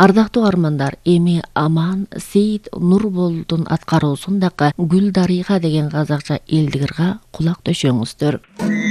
Ардактуу армандар, эми Аман Сейит Нурболдун аткаруусундагы Гүл Дарыйга деген казакча элдик ырга кулак төшөңүздөр.